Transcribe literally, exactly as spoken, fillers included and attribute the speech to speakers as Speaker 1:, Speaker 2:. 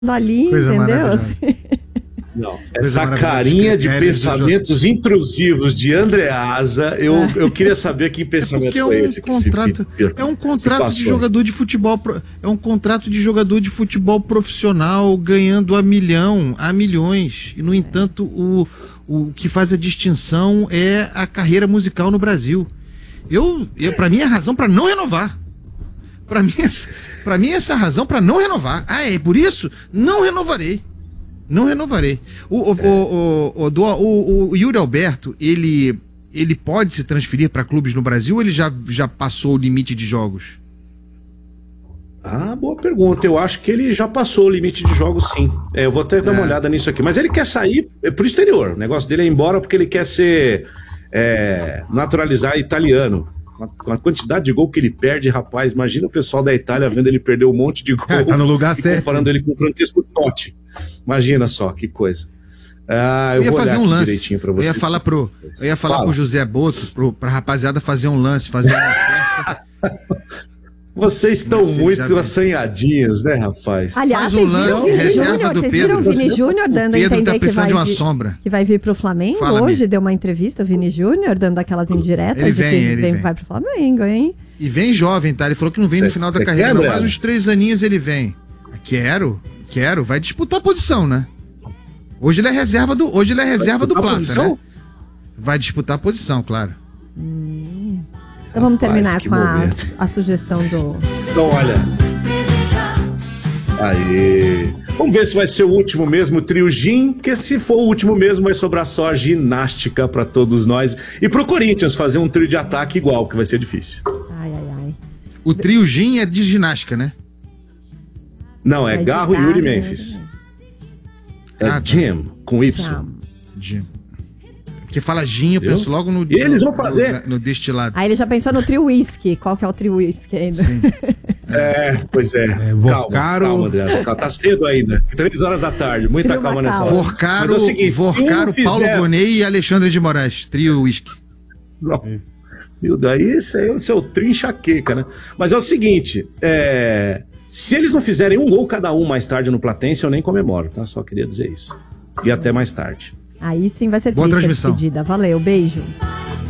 Speaker 1: ali,
Speaker 2: Coisa
Speaker 1: entendeu? Assim.
Speaker 3: Não, essa carinha de pensamentos intrusivos de Andreasa, eu, eu queria saber que pensamento
Speaker 2: é
Speaker 3: foi
Speaker 2: um
Speaker 3: esse.
Speaker 2: Contrato,
Speaker 3: que se,
Speaker 2: é um contrato de jogador de futebol, é um contrato de jogador de futebol profissional ganhando a milhão, a milhões. E no entanto, o, o que faz a distinção é a carreira musical no Brasil. Eu, eu para mim é razão para não renovar. Para mim, para mim essa é a razão para não renovar. Ah, é por isso? Não renovarei. Não renovarei. O, o, é. o, o, o, o, o Yuri Alberto, ele, ele pode se transferir para clubes no Brasil ou ele já, já passou o limite de jogos?
Speaker 3: Ah, boa pergunta. Eu acho que ele já passou o limite de jogos, sim. É, eu vou até dar é. uma olhada nisso aqui. Mas ele quer sair pro exterior. O negócio dele é ir embora porque ele quer ser é, naturalizar italiano. Com a quantidade de gol que ele perde, rapaz, imagina o pessoal da Itália vendo ele perder um monte de gol.
Speaker 2: É, tá no lugar
Speaker 3: e
Speaker 2: certo.
Speaker 3: Comparando ele com o Francesco Totti. Imagina só, que coisa. Ah, eu,
Speaker 2: eu ia
Speaker 3: vou
Speaker 2: fazer um lance.
Speaker 3: Pra você.
Speaker 2: Eu ia falar pro, eu ia falar
Speaker 3: Fala.
Speaker 2: pro José Boto, pro, pra rapaziada fazer um lance, fazer uma
Speaker 3: Vocês estão muito assanhadinhos, né, rapaz?
Speaker 1: Aliás,
Speaker 2: Faz um lance, reserva do
Speaker 1: vocês
Speaker 2: Pedro.
Speaker 1: viram o Vini Júnior dando a entender
Speaker 2: tá
Speaker 1: que vai,
Speaker 2: de uma
Speaker 1: vir,
Speaker 2: sombra.
Speaker 1: que vai vir pro Flamengo?
Speaker 2: Fala,
Speaker 1: Hoje
Speaker 2: amigo.
Speaker 1: deu uma entrevista, o Vini Júnior, dando aquelas indiretas
Speaker 2: ele
Speaker 1: de
Speaker 2: vem,
Speaker 1: que
Speaker 2: ele
Speaker 1: vem,
Speaker 2: vem.
Speaker 1: vai pro Flamengo, hein?
Speaker 2: E vem jovem, tá? Ele falou que não vem no final da
Speaker 3: Você
Speaker 2: carreira,
Speaker 3: quer,
Speaker 2: não,
Speaker 3: André?
Speaker 2: mas uns três aninhos ele vem. Quero, quero. Vai disputar a posição, né? Hoje ele é reserva do, hoje ele é reserva do Plata, né? Vai disputar a posição, claro.
Speaker 1: Hum. Então vamos terminar
Speaker 3: Rapaz,
Speaker 1: com a,
Speaker 3: momento.
Speaker 1: a sugestão do...
Speaker 3: Então, olha... Aê... Vamos ver se vai ser o último mesmo, o trio Gin, porque se for o último mesmo, vai sobrar só a ginástica pra todos nós. E pro Corinthians fazer um trio de ataque igual, que vai ser difícil.
Speaker 1: Ai, ai, ai.
Speaker 2: O trio Gin é de ginástica, né?
Speaker 3: Não, é,
Speaker 1: É de
Speaker 3: Garro,
Speaker 1: Garro,
Speaker 3: Yuri e
Speaker 1: né?
Speaker 3: Memphis. É
Speaker 2: Ah, tá.
Speaker 3: Jim, com Y.
Speaker 1: Tchau.
Speaker 2: Gin. Porque fala gin, eu
Speaker 3: Viu?
Speaker 2: penso logo no...
Speaker 3: E eles vão
Speaker 2: no-
Speaker 3: fazer?
Speaker 2: No, no destilado.
Speaker 1: Aí ele já pensou no trio whisky. Qual que é o trio whisky ainda?
Speaker 2: Sim.
Speaker 3: É, pois é.
Speaker 4: É,
Speaker 3: calma,
Speaker 4: Vorcaro-
Speaker 3: calma, André. Calma, tá cedo ainda. Três horas da tarde. Muita
Speaker 1: Trio
Speaker 3: calma nessa
Speaker 1: Macau.
Speaker 3: hora.
Speaker 2: Vorcaro,
Speaker 3: Mas é o seguinte, se um
Speaker 2: Vorcaro
Speaker 3: fizer-
Speaker 2: Paulo Bonet e Alexandre de Moraes. Trio whisky.
Speaker 3: Não. Meu, daí esse aí é o seu trio enxaqueca, né? Mas é o seguinte, é... se eles não fizerem um gol cada um mais tarde no Platense, eu nem comemoro, tá? Só queria dizer isso. E até mais tarde.
Speaker 1: Aí sim vai ser
Speaker 2: Boa
Speaker 1: triste a
Speaker 2: transmissão.
Speaker 1: despedida. Valeu, beijo.